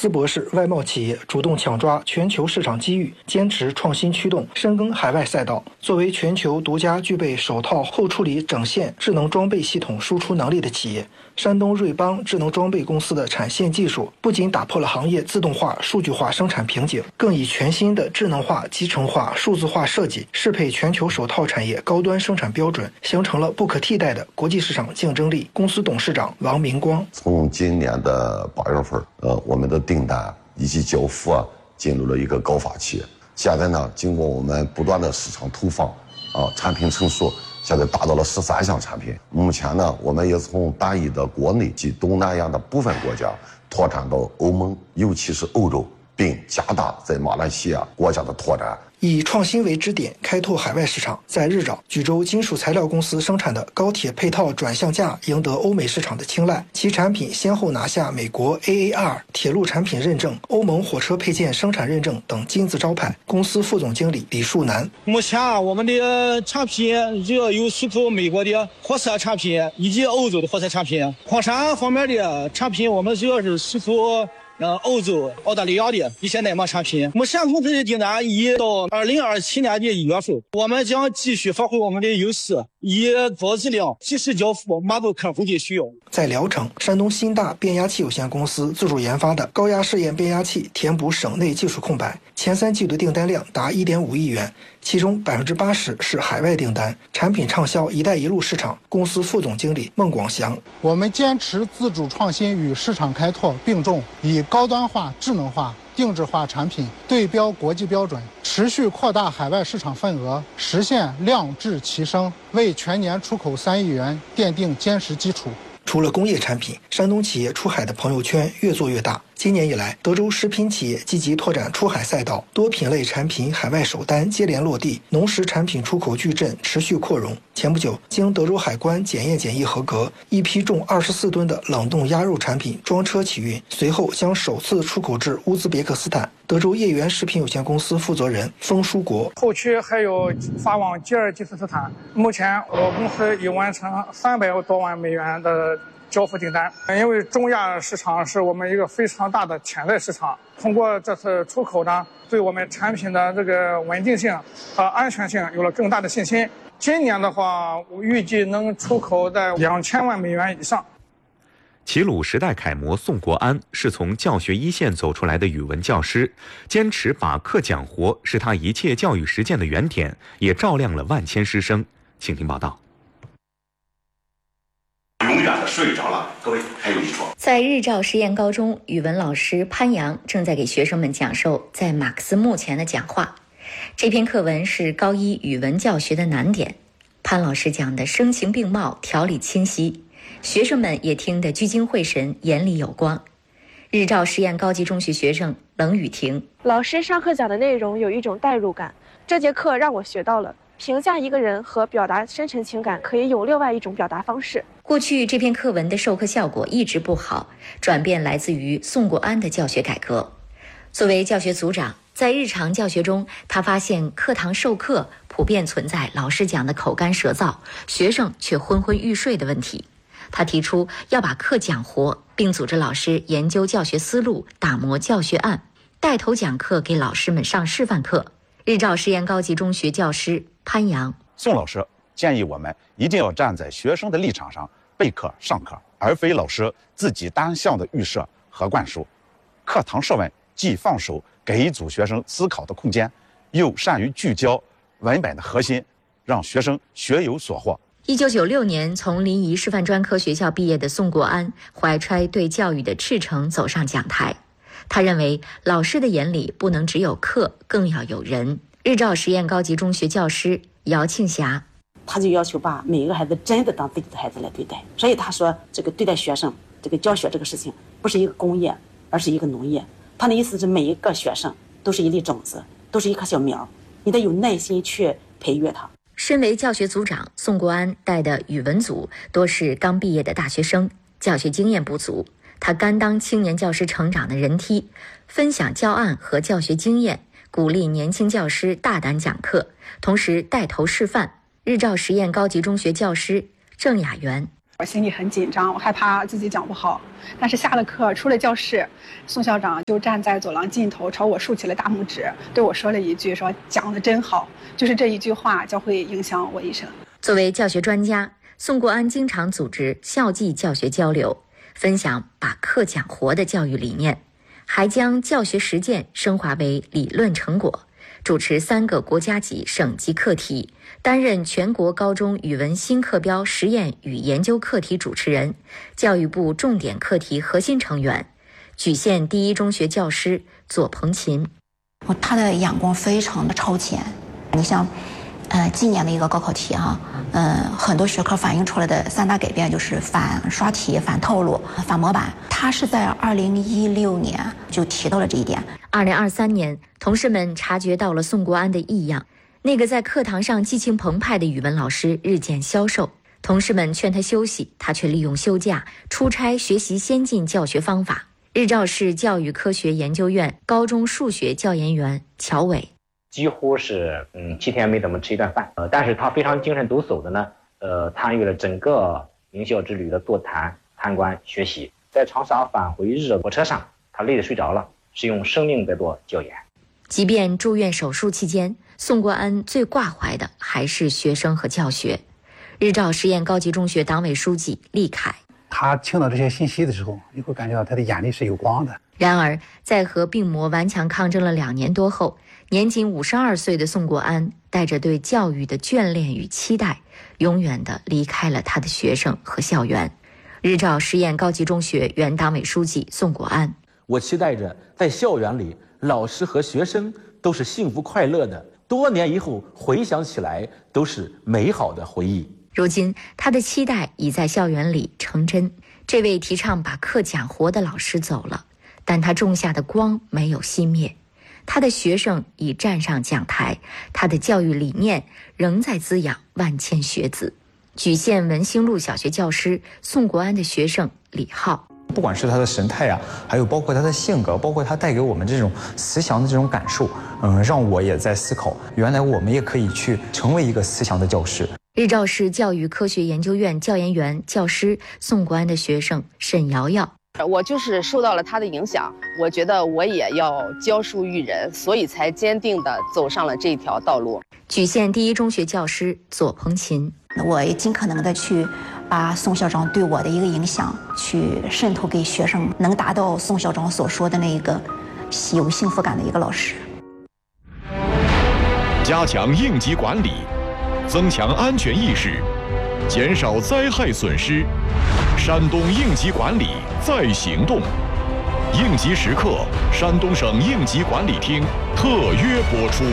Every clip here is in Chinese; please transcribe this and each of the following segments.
斯博士外贸企业主动抢抓全球市场机遇，坚持创新驱动，深耕海外赛道。作为全球独家具备手套后处理整线智能装备系统输出能力的企业，山东瑞邦智能装备公司的产线技术不仅打破了行业自动化、数据化生产瓶颈，更以全新的智能化、集成化、数字化设计适配全球手套产业高端生产标准，形成了不可替代的国际市场竞争力。公司董事长王明光： 从今年的8月份，我们的订单以及交付进入了一个高发期。现在呢，经过我们不断的市场投放，产品成熟，现在达到了13项产品。目前呢，我们也从单一的国内及东南亚的部分国家拓展到欧盟，尤其是欧洲，并加大在马来西亚国家的拓展。 以创新为支点，开拓海外市场。在日照，衢州金属材料公司生产的高铁配套转向架赢得欧美市场的青睐，其产品先后拿下美国 AAR 铁路产品认证、欧盟火车配件生产认证等金字招牌。公司副总经理李树南： 目前我们的产品主要有出口美国的货色产品以及欧洲的货色产品。矿产方面的产品，我们主要是出口欧洲、澳大利亚的一些耐磨产品。目前公司的订单已到2027年的1月份，我们将继续发挥我们的优势，以高质量及时交付，满足客户的需要。 在聊城，山东新大变压器有限公司自主研发的高压试验变压器填补省内技术空白，前3季度订单量达1.5亿元，其中80%是海外订单，产品畅销一带一路市场。公司副总经理孟广祥： 我们坚持自主创新与市场开拓并重，以高端化、智能化、定制化产品对标国际标准，持续扩大海外市场份额，实现量质齐升，为全年出口3亿元奠定坚实基础。 除了工业产品，山东企业出海的朋友圈越做越大。今年以来，德州食品企业积极拓展出海赛道，多品类产品海外首单接连落地，农食产品出口矩阵持续扩容。前不久，经德州海关检验检疫合格，一批重24吨的冷冻鸭肉产品装车起运，随后将首次出口至乌兹别克斯坦。德州叶源食品有限公司负责人封书国： 后期还有发往吉尔吉斯斯坦，目前我公司已完成300多万美元的交付订单。因为中亚市场是我们一个非常大的潜在市场，通过这次出口呢，对我们产品的这个稳定性和安全性有了更大的信心。今年的话，我预计能出口在2000万美元以上。 齐鲁时代楷模宋国安是从教学一线走出来的语文教师，坚持把课讲活是他一切教育实践的原点，也照亮了万千师生。请听报道。 永远的睡着了，各位还有一说。 在日照实验高中，语文老师潘阳正在给学生们讲授在马克思墓前的讲话。这篇课文是高一语文教学的难点，潘老师讲的声情并茂，条理清晰，学生们也听得聚精会神，眼里有光。日照实验高级中学学生冷雨婷： 老师上课讲的内容有一种代入感，这节课让我学到了评价一个人和表达深沉情感可以有另外一种表达方式。 过去这篇课文的授课效果一直不好，转变来自于宋国安的教学改革。作为教学组长，在日常教学中，他发现课堂授课普遍存在老师讲的口干舌燥，学生却昏昏欲睡的问题。他提出要把课讲活，并组织老师研究教学思路，打磨教学案，带头讲课，给老师们上示范课。日照实验高级中学教师潘阳： 宋老师建议我们一定要站在学生的立场上备课上课，而非老师自己单向的预设和灌输。课堂设问既放手给组学生思考的空间，又善于聚焦文本的核心，让学生学有所获。 1996年从临沂师范专科学校毕业的宋国安，怀揣对教育的赤诚走上讲台。他认为老师的眼里不能只有课，更要有人。日照实验高级中学教师姚庆霞： 他就要求把每一个孩子真的当自己的孩子来对待，所以他说这个对待学生，这个教学这个事情不是一个工业，而是一个农业。他的意思是每一个学生都是一粒种子，都是一棵小苗，你得有耐心去培育它。 身为教学组长，宋国安带的语文组多是刚毕业的大学生，教学经验不足。他甘当青年教师成长的人梯，分享教案和教学经验，鼓励年轻教师大胆讲课，同时带头示范。日照实验高级中学教师郑雅媛： 我心里很紧张，我害怕自己讲不好。但是下了课出了教室，宋校长就站在走廊尽头朝我竖起了大拇指，对我说了一句说讲得真好，就是这一句话将会影响我一生。 作为教学专家，宋国安经常组织校际教学交流，分享把课讲活的教育理念，还将教学实践升华为理论成果，主持3个国家级、省级课题，担任全国高中语文新课标实验与研究课题主持人，教育部重点课题核心成员，莒县第一中学教师左鹏琴。 他的眼光非常的超前。你像，今年的一个高考题哈，很多学科反映出来的3大改变就是反刷题、反套路、反模板。他是在2016年就提到了这一点。 2023年，同事们察觉到了宋国安的异样。那个在课堂上激情澎湃的语文老师日渐消瘦，同事们劝他休息，他却利用休假出差学习先进教学方法。日照市教育科学研究院高中数学教研员乔伟， 几乎是7天没怎么吃一顿饭，但是他非常精神抖擞的呢，参与了整个名校之旅的座谈、参观、学习。在长沙返回日照火车上，他累得睡着了，是用生命在做教研。 即便住院手术期间，宋国安最挂怀的还是学生和教学。日照实验高级中学党委书记厉凯， 他听到这些信息的时候，你会感觉到他的眼里是有光的。 然而，在和病魔顽强抗争了2年多后，年仅52岁的宋国安带着对教育的眷恋与期待，永远地离开了他的学生和校园。日照实验高级中学原党委书记宋国安， 我期待着在校园里，老师和学生都是幸福快乐的，多年以后回想起来都是美好的回忆。 如今他的期待已在校园里成真。这位提倡把课讲活的老师走了，但他种下的光没有熄灭。他的学生已站上讲台，他的教育理念仍在滋养万千学子。莒县文兴路小学教师宋国安的学生李浩， 不管是他的神态啊，还有包括他的性格，包括他带给我们这种慈祥的这种感受，让我也在思考，原来我们也可以去成为一个慈祥的教师。 日照市教育科学研究院教研员教师宋国安的学生沈瑶瑶， 我就是受到了他的影响，我觉得我也要教书育人，所以才坚定地走上了这条道路。 莒县第一中学教师左鹏琴， 我也尽可能的去把宋校长对我的一个影响去渗透给学生，能达到宋校长所说的那个有幸福感的一个老师。 加强应急管理，增强安全意识，减少灾害损失。山东应急管理在行动。应急时刻，山东省应急管理厅特约播出。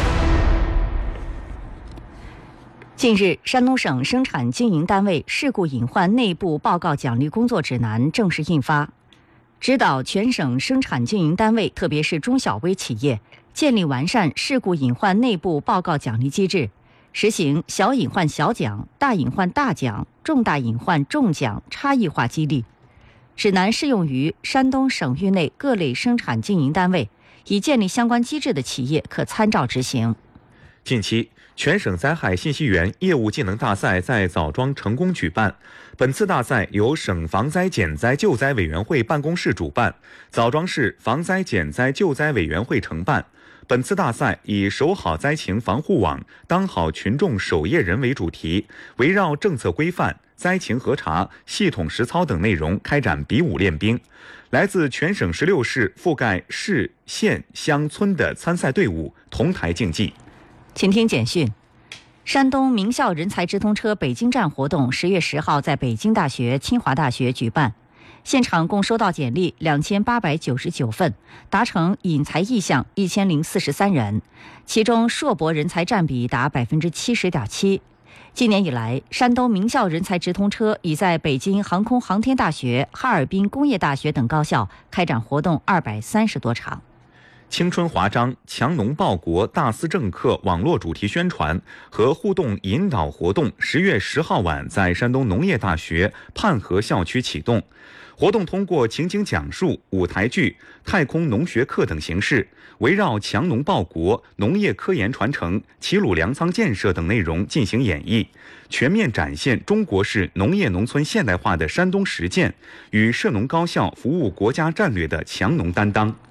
近日，山东省生产经营单位事故隐患内部报告奖励工作指南正式印发，指导全省生产经营单位，特别是中小微企业，建立完善事故隐患内部报告奖励机制，实行小隐患小奖、大隐患大奖、重大隐患重奖差异化激励。指南适用于山东省域内各类生产经营单位，已建立相关机制的企业可参照执行。 近期，全省灾害信息员业务技能大赛在枣庄成功举办。本次大赛由省防灾减灾救灾委员会办公室主办，枣庄市防灾减灾救灾委员会承办。本次大赛以守好灾情防护网，当好群众守夜人为主题，围绕政策规范、灾情核查、系统实操等内容开展比武练兵。来自全省16市覆盖市、县、乡村的参赛队伍同台竞技。 请听简讯。山东名校人才直通车北京站活动10月10号在北京大学、清华大学举办，现场共收到简历2899份，达成引才意向1043人，其中硕博人才占比达70.7%。今年以来，山东名校人才直通车已在北京航空航天大学、哈尔滨工业大学等高校开展活动230多场。 青春华章、强农报国大思政课网络主题宣传和互动引导活动10月10号晚在山东农业大学泮河校区启动。活动通过情景讲述、舞台剧、太空农学课等形式，围绕强农报国、农业科研传承、齐鲁粮仓建设等内容进行演绎，全面展现中国式农业农村现代化的山东实践与涉农高校服务国家战略的强农担当。